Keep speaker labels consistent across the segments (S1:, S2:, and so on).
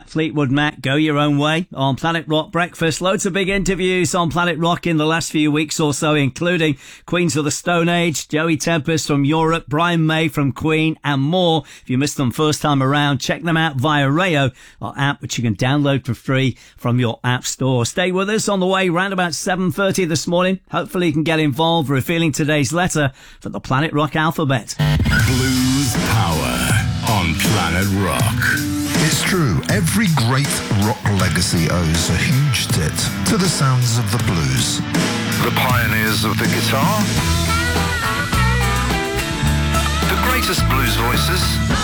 S1: Fleetwood Mac, Go Your Own Way on Planet Rock Breakfast. Loads of big interviews on Planet Rock in the last few weeks or so, including Queens of the Stone Age, Joey Tempest from Europe, Brian May from Queen, and more. If you missed them first time around, check them out via Rayo, our app, which you can download for free from your app store. Stay with us on the way round about 7:30 this morning. Hopefully you can get involved revealing today's letter for the Planet Rock alphabet.
S2: Blues Power on Planet Rock.
S3: It's true, every great rock legacy owes a huge debt to the sounds of the blues.
S4: The pioneers of the guitar. The greatest blues voices.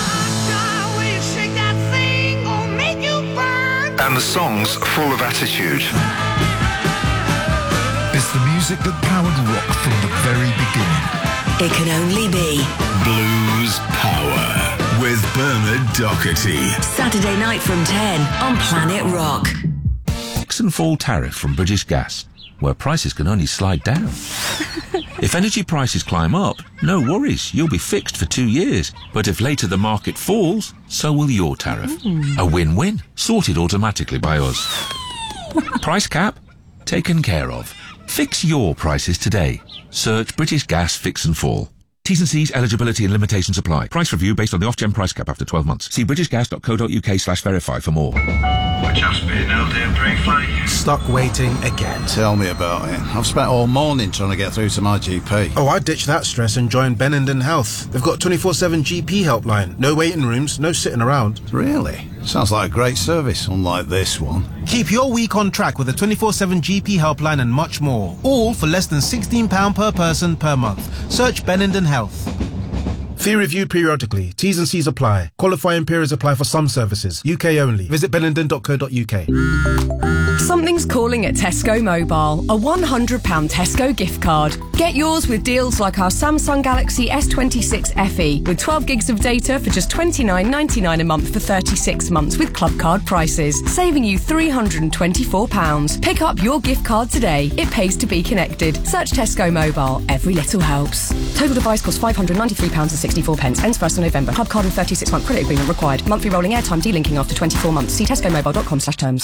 S4: And the songs full of attitude.
S3: It's the music that powered rock from the very beginning.
S5: It can only be
S2: Blues Power with Bernard Doherty.
S5: Saturday night from 10 on Planet Rock.
S6: Fix and fall tariff from British Gas, where prices can only slide down. If energy prices climb up, no worries, you'll be fixed for 2 years. But if later the market falls, so will your tariff. A win-win, sorted automatically by us. Price cap, taken care of. Fix your prices today. Search British Gas Fix and Fall. T's and C's, eligibility and limitations apply. Price review based on the off-gen price cap after 12 months. See britishgas.co.uk/verify for more.
S4: We're just being held in briefly.
S7: Stuck waiting again.
S8: Tell me about it. I've spent all morning trying to get through to my GP.
S7: Oh, I ditched that stress and joined Benenden Health. They've got 24/7 GP helpline. No waiting rooms, no sitting around.
S8: Really? Sounds like a great service, unlike this one.
S7: Keep your week on track with a 24/7 GP helpline and much more. All for less than £16 per person per month. Search Benenden Health. Fee reviewed periodically. T's and C's apply. Qualifying periods apply for some services. UK only. Visit benenden.co.uk.
S9: Something's calling at Tesco Mobile. A £100 Tesco gift card. Get yours with deals like our Samsung Galaxy S26 FE with 12 gigs of data for just £29.99 a month for 36 months with club card prices, saving you £324. Pick up your gift card today. It pays to be connected. Search Tesco Mobile. Every little helps. Total device costs £593.64. Ends 1st of November. Club card and 36-month credit agreement required. Monthly rolling airtime delinking after 24 months. See tescomobile.com/terms.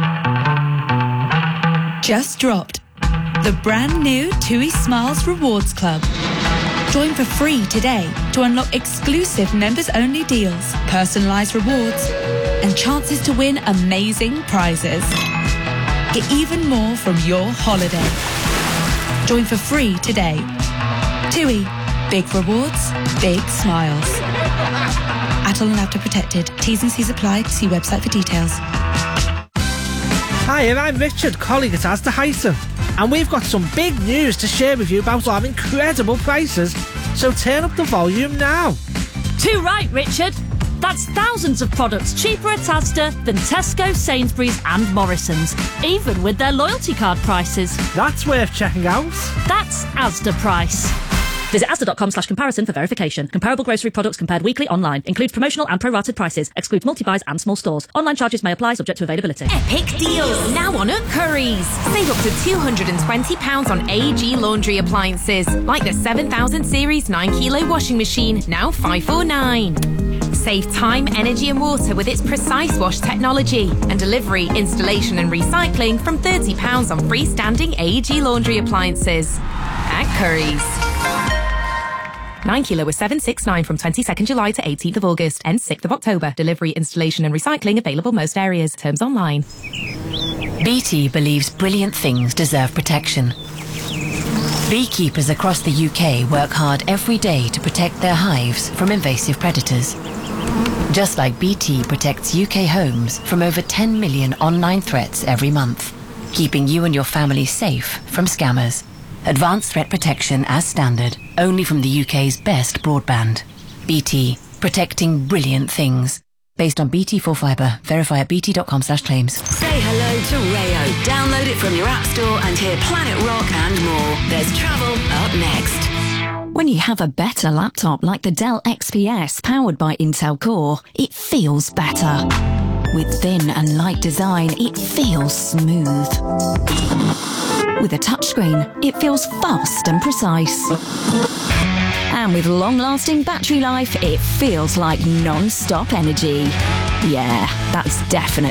S10: Just dropped the brand new TUI Smiles Rewards Club. Join for free today to unlock exclusive members-only deals, personalised rewards, and chances to win amazing prizes. Get even more from your holiday. Join for free today. TUI. Big rewards, big smiles. Adult and After Protected. T's and C's apply. See website for details.
S11: Hi, I'm Richard, colleague at Asda Hyson, and we've got some big news to share with you about our incredible prices, so turn up the volume now.
S12: Too right, Richard. That's thousands of products cheaper at Asda than Tesco, Sainsbury's and Morrison's, even with their loyalty card prices.
S11: That's worth checking out.
S12: That's Asda price. Visit asda.com/comparison for verification. Comparable grocery products compared weekly online. Includes promotional and prorated prices. Excludes multi-buys and small stores. Online charges may apply, subject to availability.
S13: Epic deals now on at Currys. Save up to £220 on AEG laundry appliances, like the 7000 series 9kg washing machine, now £549. Save time, energy and water with its Precise Wash technology, and delivery, installation and recycling from £30 on freestanding AEG laundry appliances. At Currys. 9kg was $769 from 22nd July to 18th of August. Ends 6th of October. Delivery, installation and recycling available most areas. Terms online.
S14: BT believes brilliant things deserve protection. Beekeepers across the UK work hard every day to protect their hives from invasive predators. Just like BT protects UK homes from over 10 million online threats every month, keeping you and your family safe from scammers. Advanced threat protection as standard, only from the UK's best broadband. BT, protecting brilliant things. Based on BT4 Fibre. Verify at bt.com/claims.
S5: Say hello to Rayo. Download it from your app store and hear Planet Rock and more. There's travel up next.
S15: When you have a better laptop like the Dell XPS powered by Intel Core, it feels better. With thin and light design, it feels smooth. With a touchscreen, it feels fast and precise. And with long-lasting battery life, it feels like non-stop energy. Yeah, that's definitely